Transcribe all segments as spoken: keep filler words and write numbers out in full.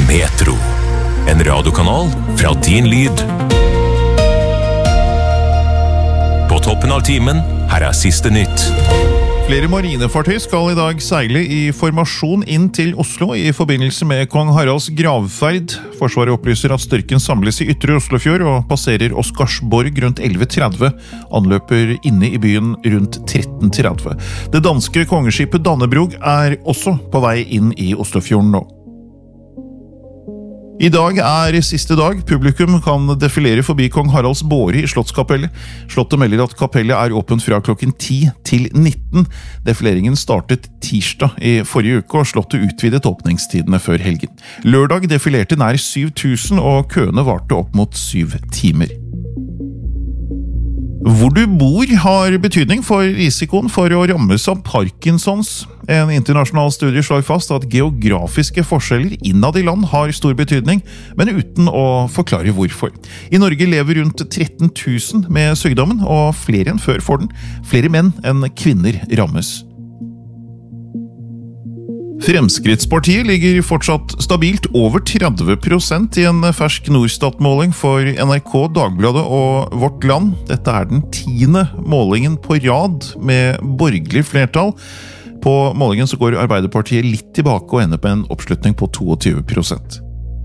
Metro, en radiokanal fra din lyd. På toppen av timen, her er siste nytt. Flere marinefartøy skal i dag seile i formasjon inn til Oslo i forbindelse med Kong Haralds gravferd. Forsvaret opplyser at styrken samles i Ytre Oslofjord og passerer Oscarsborg rundt elleve tretti, anløper inne i byen rundt tretten tretti. Det danske kongeskipet Dannebrog er også på vei inn i Oslofjorden nå. I dag er siste dag. Publikum kan defilere forbi Kong Haralds båre i Slottskapellet. Slottet melder at kapellet er åpent fra klokken ti til nitten. Defileringen startet tirsdag i forrige uke, og slottet utvidet åpningstidene før helgen. Lørdag defilerte nær syv tusen, og køene varte opp mot syv timer. Hvor du bor har betydning for risikoen for å rammes av Parkinsons. En internasjonal studie slår fast at geografiske forskjeller innad i land har stor betydning, men uten å forklare hvorfor. I Norge lever rundt tretten tusen med sykdommen, og flere enn før får den. Flere menn enn kvinner rammes. Fremskrittspartiet ligger fortsatt stabilt over tretti prosent i en fersk Norstat-måling for N R K, Dagbladet og Vårt Land. Dette er den tiende målingen på rad med borgerlig flertall. På målingen så går Arbeiderpartiet litt tilbake og ender på en oppslutning på tjueto prosent.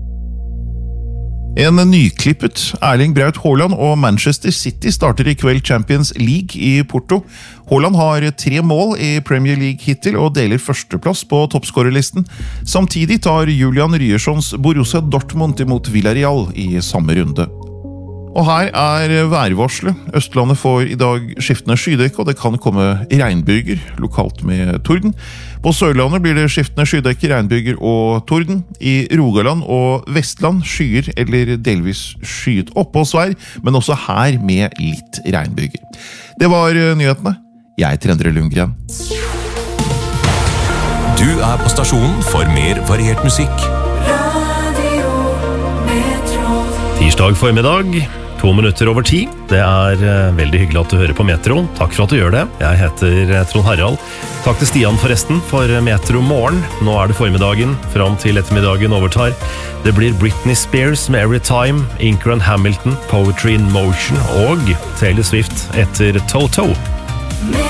En nyklippet Erling Braut Haaland og Manchester City starter i kveld Champions League i Porto. Haaland har tre mål i Premier League hittil og deler førsteplass på toppskårerlisten. Samtidig tar Julian Ryerssons Borussia Dortmund imot Villarreal i samme runde. Og her er værvarselet. Østlandet får i dag skiftende skydekke, og det kan komme regnbyger, lokalt med torden. På Sørlandet blir det skiftende skydekke, regnbyger og torden. I Rogaland og Vestland skyer eller delvis skyet oppholdsvær, men også her med litt regnbyger. Det var nyhetene. Jeg heter Endre Lundgren. Du er på stasjonen for mer variert musikk. Radio Metro. Tirsdag formiddag, to minutter over ti. Det er uh, veldig hyggelig at du hører på Metro. Takk for at du gjør det. Jeg heter uh, Trond Harald. Takk til Stian forresten for Metro Morgen. Nå er det formiddagen, fram til ettermiddagen overtar. Det blir Britney Spears med Every Time, Inker and Hamilton, Poetry in Motion og Taylor Swift etter Toto.